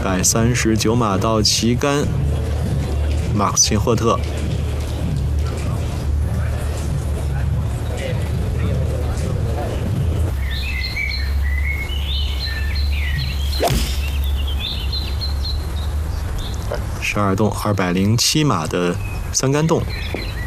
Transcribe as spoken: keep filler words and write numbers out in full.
百三十九码到旗杆，马克斯钦霍特。十二洞二百零七码的三杆洞。